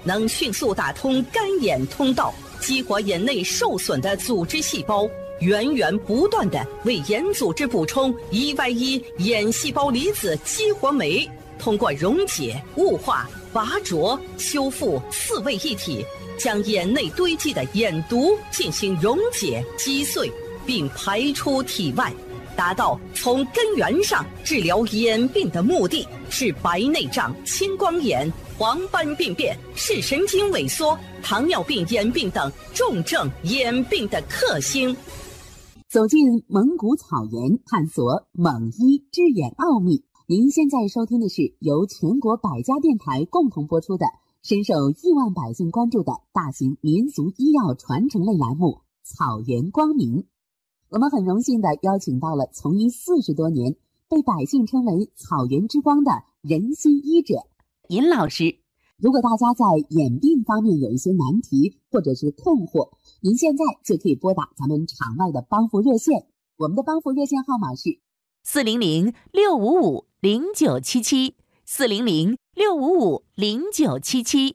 能迅速打通干眼通道，激活眼内受损的组织细胞，源源不断地为眼组织补充1Y1眼细胞离子激活酶，通过溶解、雾化、拔灼、修复4位一体，将眼内堆积的眼毒进行溶解、击碎，并排出体外，达到从根源上治疗眼病的目的，是白内障、青光眼、黄斑病变、视神经萎缩、糖尿病眼病等重症眼病的克星。 走进蒙古草原，探索蒙医之眼奥秘。您现在收听的是由全国百家电台共同播出的深受亿万百姓关注的大型民俗医药传承类栏目《草原光明》。我们很荣幸地邀请到了从医40多年，被百姓称为草原之光的仁心医者尹老师。如果大家在眼病方面有一些难题或者是困惑，您现在就可以拨打咱们场外的帮扶热线，我们的帮扶热线号码是 400-655-0977 400-655-0977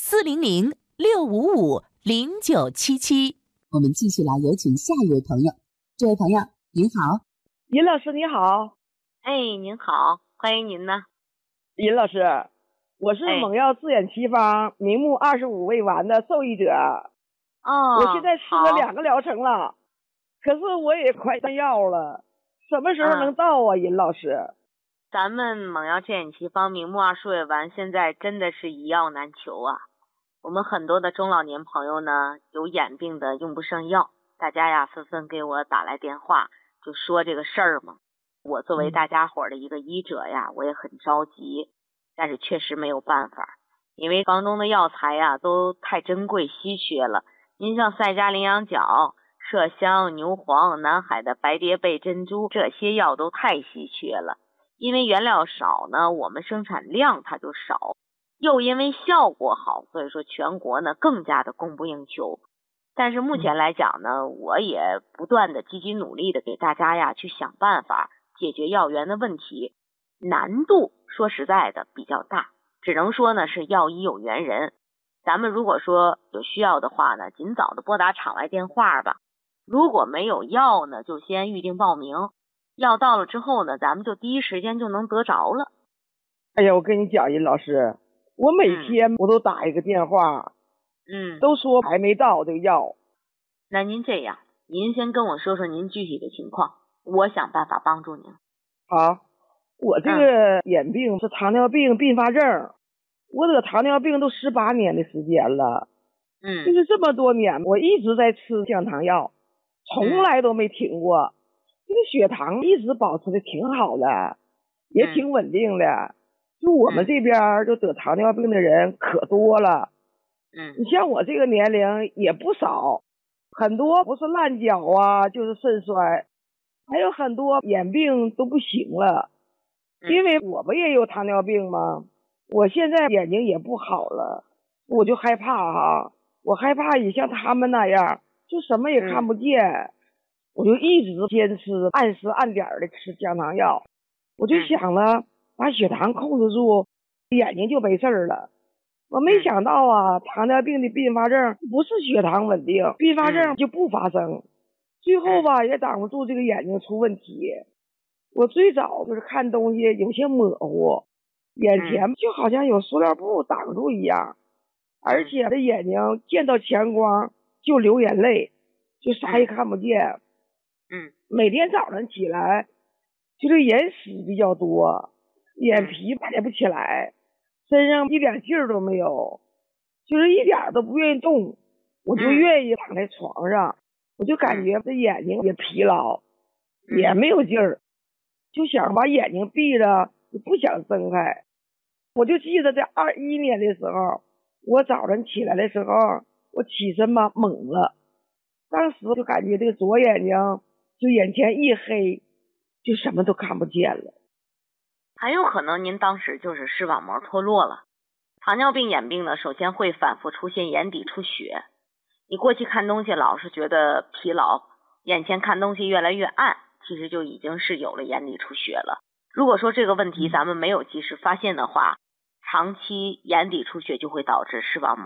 400-655-0977。 我们继续来有请下一位朋友。这位朋友您好。 尹老师你好。 您好，欢迎您呢。 尹老师，我是蒙药自眼奇方明目25味丸的受益者。我现在吃了2个疗程了，可是我也快上药了，什么时候能到啊？尹老师， 咱们蒙药自眼奇方明目20味丸现在真的是一药难求啊。我们很多的中老年朋友呢，有眼病的用不上药，大家呀纷纷给我打来电话，就说这个事儿嘛。我作为大家伙的一个医者呀，我也很着急，但是确实没有办法，因为房中的药材呀都太珍贵稀缺了。您像赛嘉羚羊角、麝香、牛黄、南海的白蝶贝珍珠，这些药都太稀缺了。因为原料少呢，我们生产量它就少，又因为效果好，所以说全国呢更加的供不应求。但是目前来讲呢，我也不断的积极努力的给大家呀去想办法解决药源的问题，难度说实在的比较大，只能说呢是药医有缘人。咱们如果说有需要的话呢，尽早的拨打场外电话吧。如果没有药呢，就先预定报名，药到了之后呢，咱们就第一时间就能得着了。 哎呀，我跟你讲，尹老师，我每天我都打一个电话，都说还没到这个药。 那您这样，您先跟我说说您具体的情况，我想办法帮助您。 好，我这个眼病是糖尿病并发症，我得糖尿病都18年的时间了，就是这么多年我一直在吃降糖药，从来都没停过，这个血糖一直保持的挺好的，也挺稳定的。就我们这边就得糖尿病的人可多了，你像我这个年龄也不少，很多不是烂脚啊，就是肾衰，还有很多眼病都不行了。因为我不也有糖尿病吗？我现在眼睛也不好了，我就害怕哈，我害怕也像他们那样，就什么也看不见，我就一直坚持按时按点的吃降糖药，我就想了，把血糖控制住，眼睛就没事了。我没想到啊，糖尿病的并发症不是血糖稳定，并发症就不发生，最后吧也挡不住这个眼睛出问题。我最早就是看东西有些模糊，眼前就好像有塑料布挡住一样，而且这眼睛见到前光就流眼泪，就啥也看不见。每天早上起来就这眼屎比较多，眼皮抬不起来，身上一点劲儿都没有，就是一点都不愿意动，我就愿意躺在床上，我就感觉这眼睛也疲劳，也没有劲儿，就想把眼睛闭着，不想睁开。我就记得在21年的时候，我早晨起来的时候，我起身吧懵了，当时就感觉这个左眼睛就眼前一黑，就什么都看不见了。 很有可能您当时就是视网膜脱落了。糖尿病眼病呢，首先会反复出现眼底出血，你过去看东西老是觉得疲劳，眼前看东西越来越暗，其实就已经是有了眼底出血了。如果说这个问题咱们没有及时发现的话，长期眼底出血就会导致视网膜